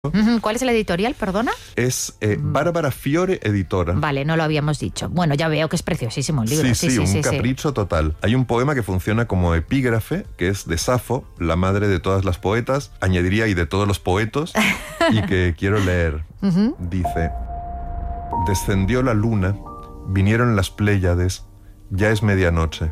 ¿Cuál es la editorial, perdona? Es Bárbara Fiore Editora. Vale, no lo habíamos dicho. Bueno, ya veo que es preciosísimo el libro. Sí, un capricho total. Hay un poema que funciona como epígrafe, que es de Safo, la madre de todas las poetas, añadiría y de todos los poetos, y que quiero leer. Dice: descendió la luna, vinieron las Pléyades, ya es medianoche.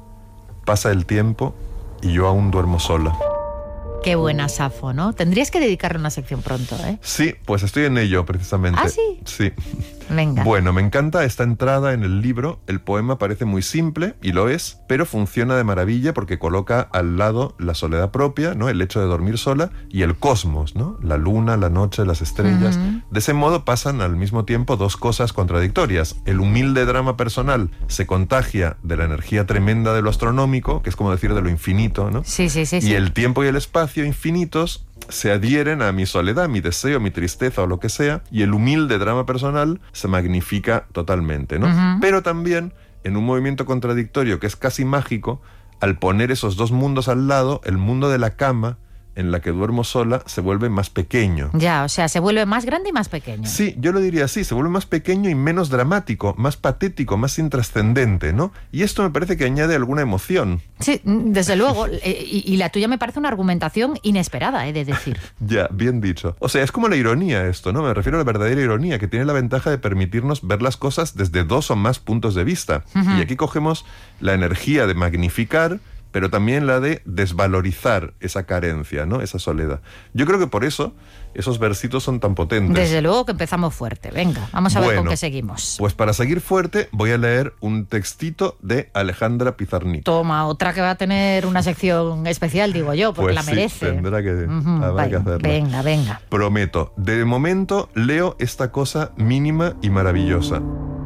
Pasa el tiempo y yo aún duermo sola. Qué buena Safo, ¿no? Tendrías que dedicarle una sección pronto, ¿eh? Sí, pues estoy en ello, precisamente. ¿Ah, sí? Sí. Venga. Bueno, me encanta esta entrada en el libro. El poema parece muy simple, y lo es, pero funciona de maravilla porque coloca al lado la soledad propia, ¿no? El hecho de dormir sola, y el cosmos, ¿no? La luna, la noche, las estrellas. De ese modo pasan al mismo tiempo dos cosas contradictorias. El humilde drama personal se contagia de la energía tremenda de lo astronómico, que es como decir de lo infinito, ¿no? Sí. Y el tiempo y el espacio infinitos se adhieren a mi soledad, mi deseo, mi tristeza o lo que sea, y el humilde drama personal se magnifica totalmente, ¿no? Pero también, en un movimiento contradictorio que es casi mágico, al poner esos dos mundos al lado, el mundo de la cama, en la que duermo sola, se vuelve más pequeño. Ya, o sea, se vuelve más grande y más pequeño. Sí, yo lo diría así, se vuelve más pequeño y menos dramático, más patético, más intrascendente, ¿no? Y esto me parece que añade alguna emoción. Sí, desde luego. Y la tuya me parece una argumentación inesperada, he de decir. Ya, bien dicho. O sea, es como la ironía esto, ¿no? Me refiero a la verdadera ironía, que tiene la ventaja de permitirnos ver las cosas desde dos o más puntos de vista. Y aquí cogemos la energía de magnificar, pero también la de desvalorizar esa carencia, ¿no? Esa soledad. Yo creo que por eso esos versitos son tan potentes. Desde luego que empezamos fuerte. Venga, vamos a ver con qué seguimos. Pues para seguir fuerte voy a leer un textito de Alejandra Pizarnik. Toma, otra que va a tener una sección especial, digo yo, porque pues la merece. Sí, tendrá que hacerlo. Venga. Prometo, de momento leo esta cosa mínima y maravillosa.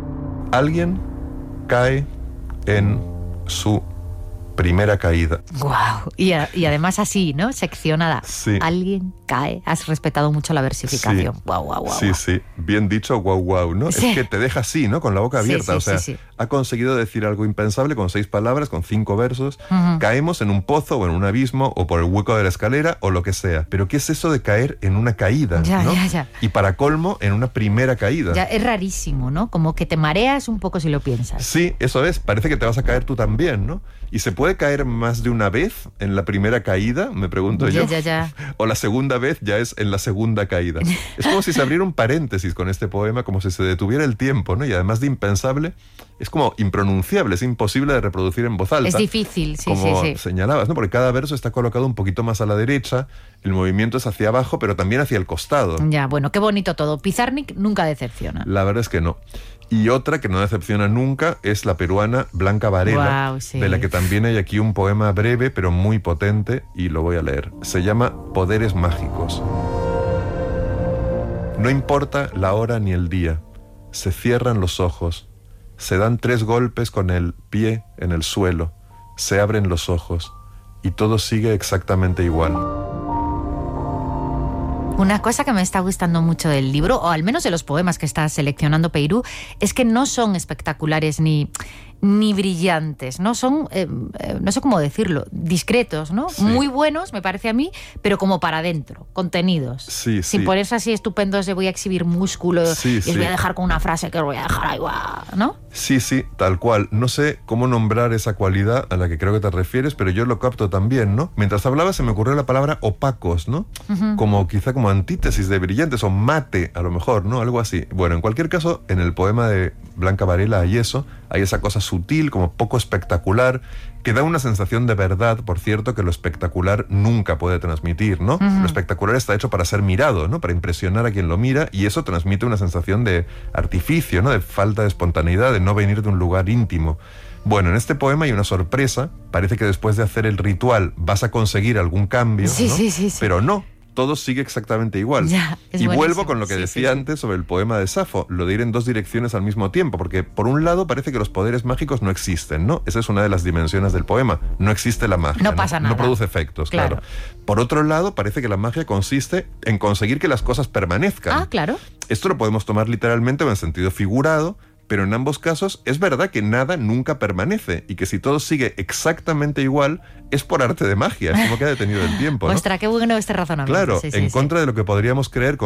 Alguien cae en su primera caída. Guau. Y además así, ¿no? Seccionada. Sí. Alguien cae. Has respetado mucho la versificación. Sí. Guau. Sí. Bien dicho, guau, ¿no? Sí. Es que te deja así, ¿no? Con la boca abierta. Sí. Ha conseguido decir algo impensable con 6 palabras, con 5 versos. Caemos en un pozo o en un abismo o por el hueco de la escalera o lo que sea. Pero ¿qué es eso de caer en una caída? Ya. Y para colmo, en una primera caída. Ya, es rarísimo, ¿no? Como que te mareas un poco si lo piensas. Sí, eso es. Parece que te vas a caer tú también, ¿no? ¿Y se puede caer más de una vez en la primera caída? Me pregunto yo. Ya. O la segunda vez ya es en la segunda caída. Es como si se abriera un paréntesis con este poema, como si se detuviera el tiempo, ¿no? Y además de impensable, es como impronunciable, es imposible de reproducir en voz alta. Es difícil, sí. Como señalabas, ¿no? Porque cada verso está colocado un poquito más a la derecha, el movimiento es hacia abajo, pero también hacia el costado. Ya, bueno, qué bonito todo. Pizarnik nunca decepciona. La verdad es que no. Y otra que no decepciona nunca es la peruana Blanca Varela, de la que también hay aquí un poema breve pero muy potente, y lo voy a leer. Se llama Poderes Mágicos. No importa la hora ni el día, se cierran los ojos, se dan 3 golpes con el pie en el suelo, se abren los ojos y todo sigue exactamente igual. Una cosa que me está gustando mucho del libro, o al menos de los poemas que está seleccionando Peirú, es que no son espectaculares ni brillantes, ¿no? Son, no sé cómo decirlo, discretos, ¿no? Sí. Muy buenos, me parece a mí, pero como para adentro, contenidos. Sí. Sin ponerse así estupendos de voy a exhibir músculo y os voy a dejar con una frase que os voy a dejar ahí, ¿no? Sí, tal cual. No sé cómo nombrar esa cualidad a la que creo que te refieres, pero yo lo capto también, ¿no? Mientras hablaba se me ocurrió la palabra opacos, ¿no? Quizá como antítesis de brillantes, o mate, a lo mejor, ¿no? Algo así. Bueno, en cualquier caso, en el poema de Blanca Varela hay eso, hay esa cosa sutil, como poco espectacular, que da una sensación de verdad, por cierto, que lo espectacular nunca puede transmitir, ¿no? Lo espectacular está hecho para ser mirado, ¿no? Para impresionar a quien lo mira, y eso transmite una sensación de artificio, ¿no? De falta de espontaneidad, de no venir de un lugar íntimo. Bueno, en este poema hay una sorpresa. Parece que después de hacer el ritual vas a conseguir algún cambio, ¿no? Sí. Pero no. Todo sigue exactamente igual. Ya, y vuelvo con lo que decía antes sobre el poema de Safo, lo de ir en 2 direcciones al mismo tiempo, porque por un lado parece que los poderes mágicos no existen, ¿no? Esa es una de las dimensiones del poema. No existe la magia. No pasa nada. No produce efectos, claro. Por otro lado, parece que la magia consiste en conseguir que las cosas permanezcan. Ah, claro. Esto lo podemos tomar literalmente o en sentido figurado, pero en ambos casos es verdad que nada nunca permanece y que si todo sigue exactamente igual es por arte de magia, es como que ha detenido el tiempo, ¿no? Ostras, qué bueno este razonamiento. Claro, sí, en contra de lo que podríamos creer